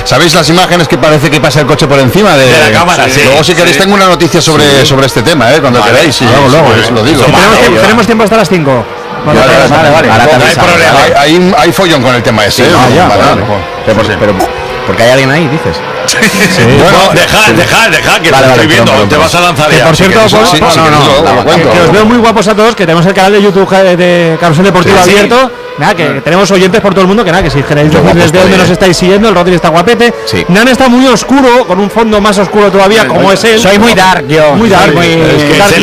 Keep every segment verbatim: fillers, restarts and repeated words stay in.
¿Sabéis las imágenes que parece que pasa el coche por encima de, de la cámara? Sí, luego, si queréis, sí. tengo una noticia sobre, sí. sobre este tema, ¿eh? Cuando vale. queráis. Sí, luego, luego, sí, lo digo. Sí, tenemos, tiempo, tenemos tiempo hasta las cinco. Vale, vale, vale, vale. Ahora no hay problema. Hay, hay, hay follón con el tema ese. Sí, ¿eh? No, ya, vale, vale. Pero, pero, pero, porque hay alguien ahí, dices. Sí. Bueno, deja, deja, deja, que vale, te estoy vale, viendo, pero, te vas a lanzar ya. Por cierto, sí, sí, no, sí, no, no, no, no, que os veo muy guapos a todos, que tenemos el canal de YouTube de Carrusel Deportivo sí, abierto. Sí. Nada, que sí. tenemos oyentes por todo el mundo, que nada, que si queréis decirles de dónde nos estáis siguiendo, el Rodri está guapete. Sí. Nan está muy oscuro, con un fondo más oscuro todavía, sí, como es él. Soy muy dark yo. Muy dark, muy dark.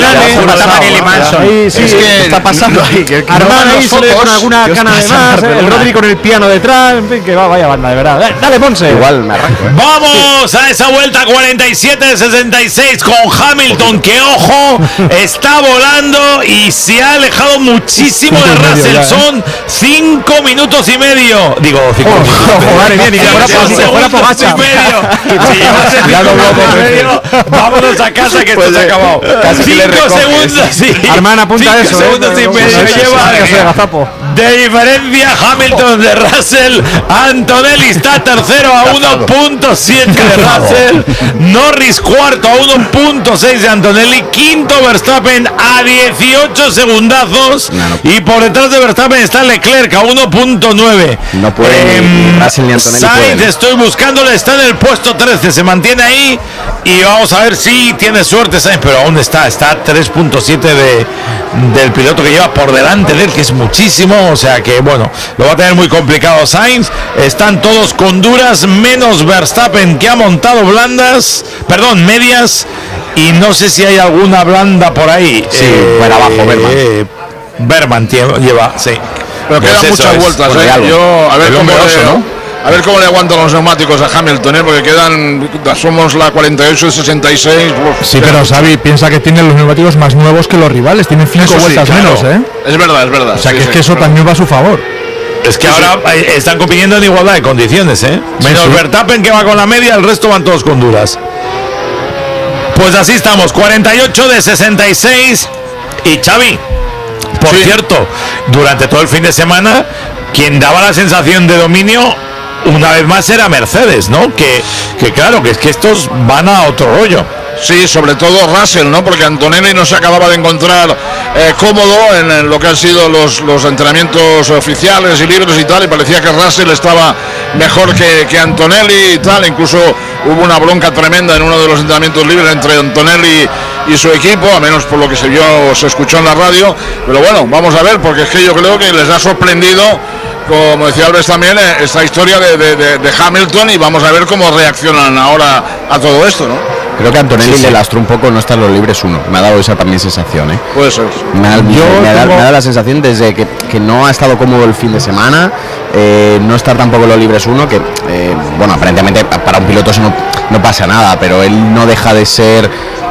Es que está pasando ahí. Armada ahí sale con alguna cana de más, el Rodri con el piano detrás, en fin, que va, vaya banda, de verdad. Dale, Monse. Igual me arranco. Vamos a esa vuelta cuarenta y siete de sesenta y seis con Hamilton, que ojo, está volando y se ha alejado muchísimo de Russell. Son cinco minutos y medio. Digo, cinco oh, minutos. Oh, madre mía, ni que fuera segundos y medio. Si llevas el cinco minutos y medio, vámonos a casa que pues esto se ha acabado. Cinco segundos, sí. Hermana, apunta cinco eso. segundos eh, y medio no, lleva de, de diferencia Hamilton de Russell. Antonelli está tercero a uno punto siete de Russell. Norris cuarto a uno punto seis de Antonelli. Quinto Verstappen a dieciocho segundazos. No, no. Y por detrás de Verstappen está Leclerc a uno punto nueve. No puede eh, ni Russell ni Antonelli. Sainz, estoy buscándole, está en el puesto trece, se mantiene ahí y vamos a ver si tiene suerte Sainz, pero aún está, está a tres punto siete de, del piloto que lleva por delante de él, que es muchísimo, o sea que bueno, lo va a tener muy complicado Sainz. Están todos con duras, menos Verstappen, que ha montado blandas, perdón, medias, y no sé si hay alguna blanda por ahí. Sí, eh, por abajo, Berman. Eh, Berman lleva, sí. Pero quedan pues muchas vueltas, ¿eh? Yo, a ver cómo le, ¿no? A ver cómo le aguantan los neumáticos a Hamilton, ¿eh? Porque quedan, somos la cuarenta y ocho de sesenta y seis. Uf, sí, pero Xavi piensa que tienen los neumáticos más nuevos que los rivales, tienen cinco vueltas sí, claro. menos, ¿eh? Es verdad, es verdad. O sea, sí, que sí, es que eso claro. también va a su favor. Es que sí, ahora sí. están compitiendo en igualdad de condiciones, ¿eh? Menos sí, sí. Verstappen, que va con la media, el resto van todos con duras. Pues así estamos, cuarenta y ocho de sesenta y seis. Y Xavi, por sí. cierto, durante todo el fin de semana, quien daba la sensación de dominio una vez más era Mercedes, ¿no? Que, que claro, que es que estos van a otro rollo. Sí, sobre todo Russell, ¿no? Porque Antonelli no se acababa de encontrar eh, cómodo en, en lo que han sido los, los entrenamientos oficiales y libres y tal, y parecía que Russell estaba mejor que, que Antonelli y tal. Incluso hubo una bronca tremenda en uno de los entrenamientos libres entre Antonelli y su equipo, a menos por lo que se vio o se escuchó en la radio. Pero bueno, vamos a ver, porque es que yo creo que les ha sorprendido, como decía Alves también, esta historia de, de, de, de Hamilton, y vamos a ver cómo reaccionan ahora a todo esto, ¿no? Creo que Antonelli sí, sí. le lastró un poco no estar los libres uno. Me ha dado esa también sensación, ¿eh? Puede ser. Me ha, Yo me, ha, tengo... me ha dado la sensación desde que, que no ha estado cómodo el fin de semana, eh, no estar tampoco los libres uno, que, eh, bueno, aparentemente para un piloto eso no, no pasa nada, pero él no deja de ser...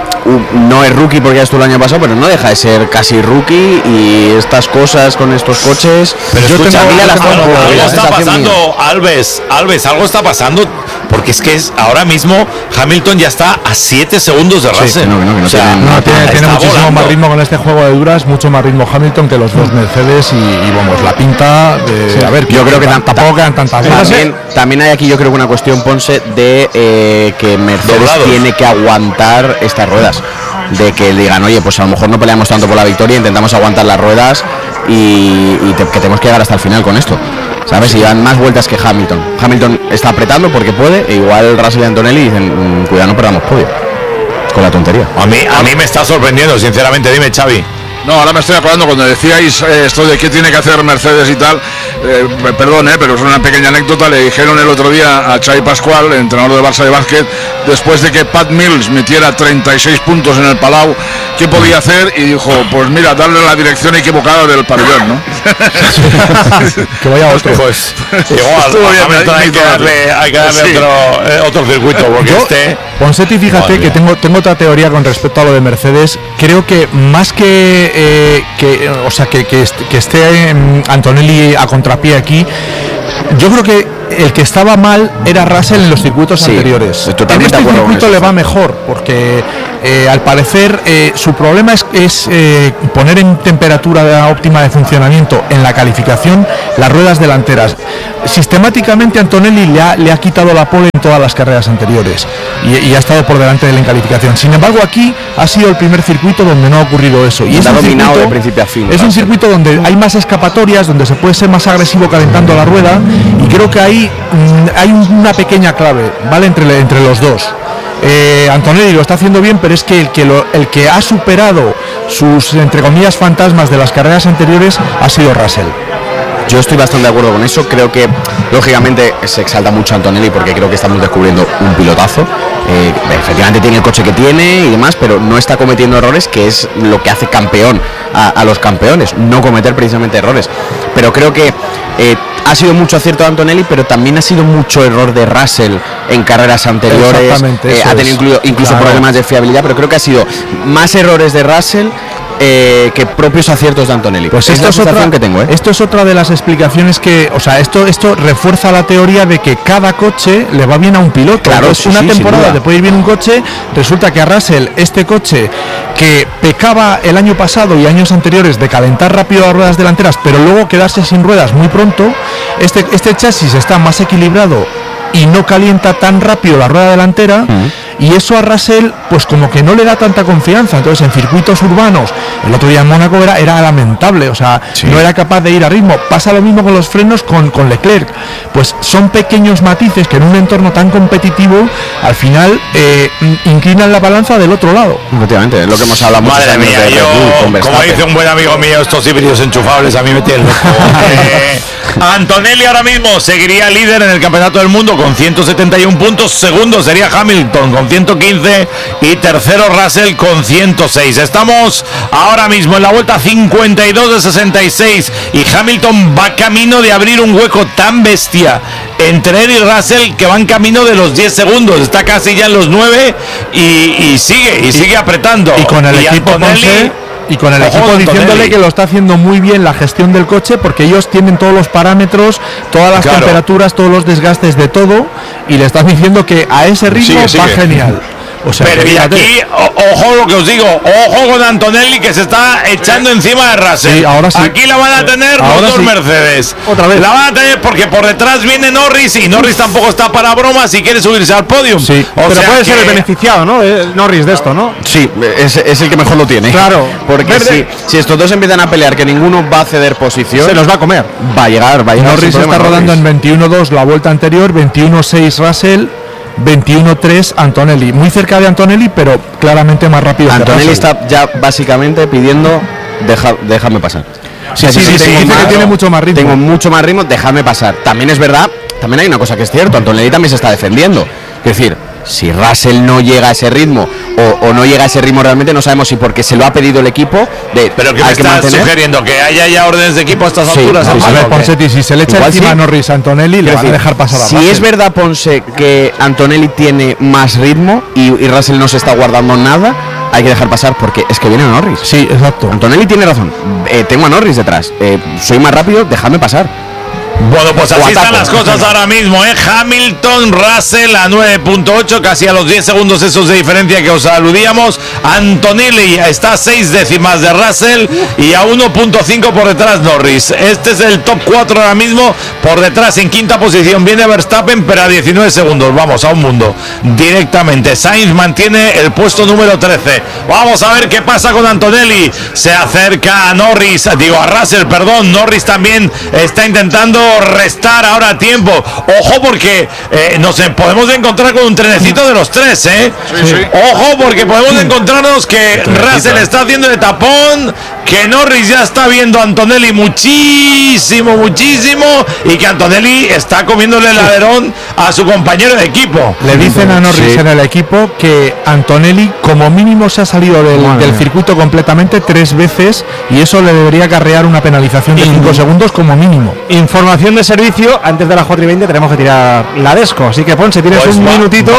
No es rookie porque ya estuvo el año pasado, pero no deja de ser casi rookie, y estas cosas con estos coches. Pero yo escucha, tengo, la algo, algo, algo está pasando, mía. Alves, Alves, algo está pasando, porque es que es ahora mismo Hamilton ya está a siete segundos de Russell. Sí, no, no, no, o sea, tiene, no, tiene, tiene muchísimo volando. más ritmo con este juego de duras, mucho más ritmo Hamilton que los dos Mercedes, y, y vamos, la pinta de, sí, a ver, yo creo que tampoco ta, quedan tantas dudas. También, también hay aquí, yo creo que una cuestión, Ponce, de eh, que Mercedes Doblados. tiene que aguantar estas ruedas. De que digan, oye, pues a lo mejor no peleamos tanto por la victoria, intentamos aguantar las ruedas y, y te, que tenemos que llegar hasta el final con esto, ¿sabes? Y llevan más vueltas que Hamilton. Hamilton está apretando porque puede, e igual Russell y Antonelli dicen, cuidado, no perdamos podio. Con la tontería. A mí, a mí me está sorprendiendo, sinceramente, dime, Xavi. No, ahora me estoy acordando cuando decíais eh, esto de qué tiene que hacer Mercedes y tal, eh, perdón, eh, pero es una pequeña anécdota. Le dijeron el otro día a Xavi Pascual, entrenador de Barça de básquet, después de que Pat Mills metiera treinta y seis puntos en el Palau, ¿qué podía hacer? Y dijo, pues mira, darle la dirección equivocada del pabellón, ¿no? Que vaya otro. Pues igual, a hay, que darle, hay que darle sí. otro, eh, otro circuito, porque Yo, este... Ponsetti, fíjate que tengo, tengo otra teoría con respecto a lo de Mercedes. Creo que más que... Eh, que o sea que, que, que esté eh, Antonelli a contrapié aquí, yo creo que el que estaba mal era Russell en los circuitos sí, anteriores. En este circuito le va mejor, porque eh, al parecer eh, su problema es, es eh, poner en temperatura óptima de funcionamiento en la calificación las ruedas delanteras. Sistemáticamente Antonelli le ha, le ha quitado la pole en todas las carreras anteriores y, y ha estado por delante de él en calificación. Sin embargo, aquí ha sido el primer circuito donde no ha ocurrido eso. Y es ha un dominado circuito, de principio a fin. es un circuito donde hay más escapatorias, donde se puede ser más agresivo calentando la rueda, y creo que ahí mmm, hay una pequeña clave, ¿vale? Entre, entre los dos. Eh, Antonelli lo está haciendo bien, pero es que el que, lo, el que ha superado sus, entre comillas, fantasmas de las carreras anteriores ha sido Russell. Yo estoy bastante de acuerdo con eso. Creo que, lógicamente, se exalta mucho Antonelli porque creo que estamos descubriendo un pilotazo. Eh, efectivamente tiene el coche que tiene y demás, pero no está cometiendo errores, que es lo que hace campeón a, a los campeones, no cometer precisamente errores. Pero creo que eh, ha sido mucho acierto de Antonelli, pero también ha sido mucho error de Russell en carreras anteriores. Eh, ha tenido incluso, incluso claro. problemas de fiabilidad, pero creo que ha sido más errores de Russell Eh, que propios aciertos de Antonelli. Pues esto es, otra, que tengo, ¿eh? esto es otra de las explicaciones que, o sea, esto esto refuerza la teoría de que cada coche le va bien a un piloto. Claro, es sí, una sí, temporada te puede ir bien un coche, resulta que a Russell este coche que pecaba el año pasado y años anteriores de calentar rápido las ruedas delanteras, pero luego quedarse sin ruedas muy pronto, este este chasis está más equilibrado y no calienta tan rápido la rueda delantera. Uh-huh. Y eso a Russell pues como que no le da tanta confianza. Entonces en circuitos urbanos, el otro día en Mónaco era, era lamentable, o sea, sí. no era capaz de ir a ritmo. Pasa lo mismo con los frenos con, con Leclerc. Pues son pequeños matices que en un entorno tan competitivo al final eh, inclinan la balanza del otro lado. Efectivamente, es lo que hemos hablado muchos Madre años mía, de Red Bull, yo, como dice un buen amigo mío, estos híbridos enchufables a mí me tienen loco. eh, Antonelli ahora mismo seguiría líder en el Campeonato del Mundo con ciento setenta y uno puntos, segundo sería Hamilton con ciento quince y tercero Russell con ciento seis. Estamos ahora mismo en la vuelta cincuenta y dos de sesenta y seis y Hamilton va camino de abrir un hueco tan bestia entre él y Russell que van camino de los diez segundos, está casi ya en los nueve y, y sigue, y, y sigue apretando. Y con el y equipo Antonelli, Ponce, y con el equipo diciéndole que lo está haciendo muy bien la gestión del coche, porque ellos tienen todos los parámetros, todas las claro. temperaturas, todos los desgastes de todo, y le están diciendo que a ese ritmo sigue, va sigue. genial. O sea, pero y aquí, o, ojo lo que os digo, ojo con Antonelli que se está echando encima de Russell. Sí, ahora sí. Aquí la van a tener ahora los dos sí. Mercedes. Otra vez. La van a tener porque por detrás viene Norris y Norris tampoco está para bromas si quiere subirse al podium. Sí, o pero sea puede que... ser el beneficiado, ¿no? El Norris de esto, ¿no? Sí, es, es el que mejor lo tiene. Claro. Porque si, si estos dos empiezan a pelear, que ninguno va a ceder posición, se los va a comer. Va a llegar, va a llegar. Norris está rodando en veintiuno dos la vuelta anterior, veintiuno seis Russell, veintiuno tres Antonelli, muy cerca de Antonelli, pero claramente más rápido. Antonelli está ya básicamente pidiendo deja, déjame pasar. Sí, sí, sí, sí, dice que tiene mucho más ritmo. Tengo mucho más ritmo, déjame pasar. También es verdad, también hay una cosa que es cierto, Antonelli también se está defendiendo. Es decir, si Russell no llega a ese ritmo o, o no llega a ese ritmo realmente, no sabemos si porque se lo ha pedido el equipo de, pero que me estás mantener. sugiriendo que haya ya órdenes de equipo a estas sí, alturas. Sí, a ver, Ponsetti, si se le echa igual encima sí. a Norris a Antonelli, le van a dejar pasar a Si Russell. es verdad, Ponce, que Antonelli tiene más ritmo y, y Russell no se está guardando nada, hay que dejar pasar porque es que viene Norris. Sí, exacto. Antonelli tiene razón. Eh, tengo a Norris detrás. Eh, soy más rápido, déjame pasar. Bueno, pues así están las cosas ahora mismo, ¿eh? Hamilton, Russell a nueve punto ocho, casi a los diez segundos esos de diferencia que os aludíamos. Antonelli está a seis décimas de Russell y a uno punto cinco por detrás Norris. Este es el top cuatro ahora mismo. Por detrás, en quinta posición, viene Verstappen, pero a diecinueve segundos. Vamos a un mundo directamente. Sainz mantiene el puesto número trece. Vamos a ver qué pasa con Antonelli. Se acerca a Norris, digo a Russell, perdón. Norris también está intentando restar ahora tiempo. Ojo porque eh, nos podemos encontrar con un trenecito de los tres, ¿eh? Sí, sí. Ojo porque podemos encontrarnos que Russell está haciendo de tapón, que Norris ya está viendo a Antonelli muchísimo, muchísimo, y que Antonelli está comiéndole el alerón a su compañero de equipo. Le dicen a Norris sí. en el equipo que Antonelli como mínimo se ha salido del, bueno, del circuito completamente tres veces y eso le debería acarrear una penalización de cinco segundos como mínimo. Información de servicio, antes de las cuatro y veinte tenemos que tirar la desco, así que Ponce, tienes pues un va, minutito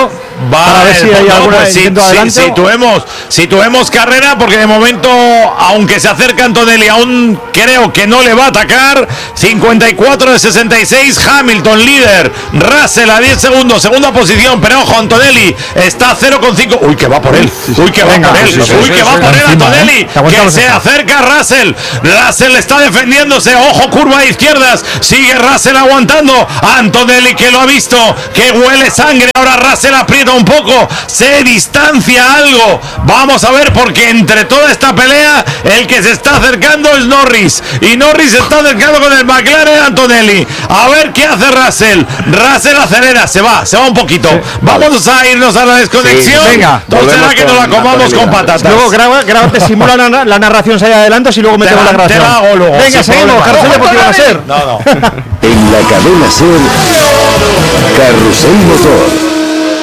Va para ver si hay no, alguna pues, intento si, adelante. si, situemos, situemos carrera, porque de momento, aunque se acerca Antonelli, aún creo que no le va a atacar. cincuenta y cuatro de sesenta y seis, Hamilton líder, Russell a diez segundos, segunda posición, pero ojo, Antonelli está a cero coma cinco. Uy, que va por él, uy, que va Venga, por él, sí, sí, uy, sí, que sí, va sí, por él, encima, Antonelli, ¿eh? que se acerca Russell. Russell está defendiéndose, ojo, curva a izquierdas, sigue Russell aguantando. Antonelli que lo ha visto, que huele sangre, ahora Russell aprieta un poco, se distancia algo. Vamos a ver, porque entre toda esta pelea, el que se está acercando es Norris, y Norris se está acercando con el McLaren Antonelli. A ver qué hace Russell. Russell acelera, se va, se va un poquito. Sí, vamos vale. a irnos a la desconexión. Sí, venga, entonces será que nos la comamos con patatas. Luego graba, graba, te simula la, la narración, se adelantos y luego metemos la grabación. Te la hago luego. Venga, seguimos, Carrusel Deportivo a ser. No, no. En la cadena Ser, Carrusel Motor.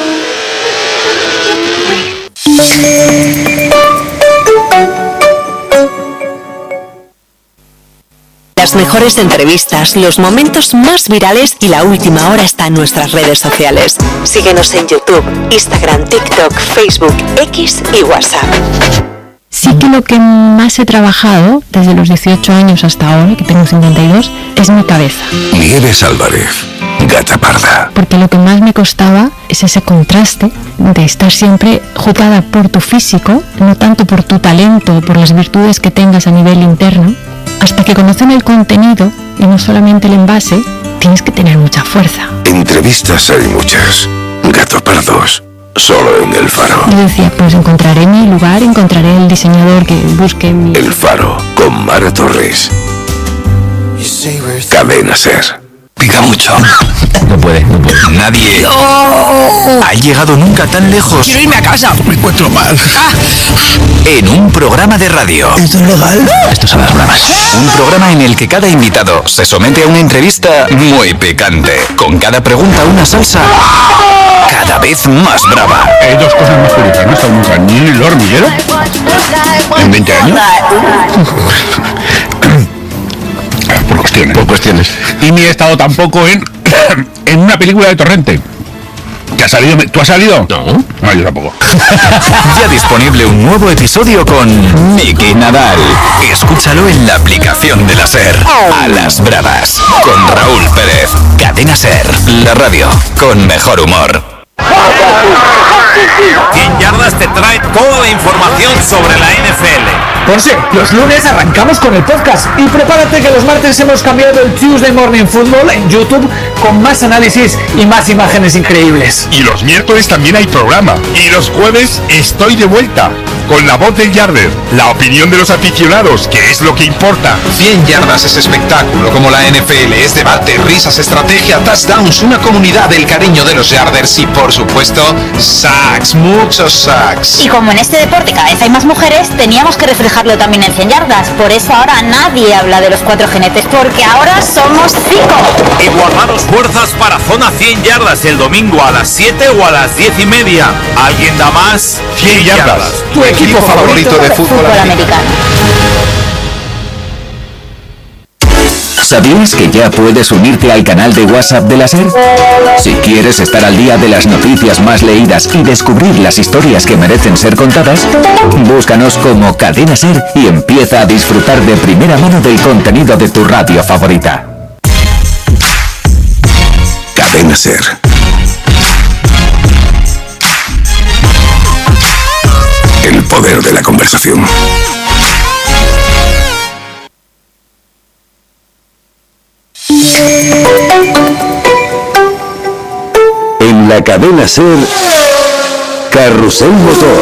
Las mejores entrevistas, los momentos más virales y la última hora está en nuestras redes sociales. Síguenos en YouTube, Instagram, TikTok, Facebook, X y WhatsApp. Sí que lo que más he trabajado desde los dieciocho años hasta ahora, que tengo cincuenta y dos, es mi cabeza. Nieves Álvarez, Gata Parda. Porque lo que más me costaba es ese contraste de estar siempre juzgada por tu físico, no tanto por tu talento o por las virtudes que tengas a nivel interno. Hasta que conocen el contenido y no solamente el envase, tienes que tener mucha fuerza. Entrevistas hay muchas. Gato Pardos, solo en El Faro. Yo decía, pues encontraré mi lugar, encontraré el diseñador que busque mi... El Faro, con Mara Torres. Cadena Ser. Pica mucho. No puede, no puede. Nadie oh. ha llegado nunca tan lejos. Quiero irme a casa. Me encuentro mal. Ah. En un programa de radio. ¿Esto es legal? Esto son las bravas. Un programa en el que cada invitado se somete a una entrevista muy picante. Con cada pregunta una salsa cada vez más brava. Hay dos cosas más curiosas. No he estado nunca ni en el hormiguero en veinte años. Por cuestiones. Por cuestiones. Y ni he estado tampoco en, en una película de Torrente. ¿Que ha salido? ¿Tú has salido? No. No, yo tampoco. Ya disponible un nuevo episodio con Miki Nadal. Escúchalo en la aplicación de la Ser. A las bravas. Con Raúl Pérez. Cadena Ser. La radio con mejor humor. cien yardas te trae toda la información sobre la N F L. Ponce, los lunes arrancamos con el podcast y prepárate que los martes hemos cambiado el Tuesday Morning Football en YouTube con más análisis y más imágenes increíbles. Y los miércoles también hay programa. Y los jueves estoy de vuelta con la voz del Yarder, la opinión de los aficionados, que es lo que importa. cien yardas es espectáculo como la N F L, es debate, risas, estrategia, touchdowns, una comunidad del cariño de los Yarders y por supuesto sacks, muchos sacks. Y como en este deporte cada vez hay más mujeres, teníamos que reflejarlo también en cien yardas. Por eso ahora nadie habla de los cuatro jinetes, porque ahora somos cinco. Y guardaros fuerzas para Zona cien yardas el domingo a las siete o a las diez y media. ¿Alguien da más? cien yardas. Tu equipo favorito de fútbol, fútbol americano. ¿Sabías que ya puedes unirte al canal de WhatsApp de la Ser? Si quieres estar al día de las noticias más leídas y descubrir las historias que merecen ser contadas, búscanos como Cadena Ser y empieza a disfrutar de primera mano del contenido de tu radio favorita. Cadena Ser. El poder de la conversación. En la Cadena Ser, Carrusel Motor.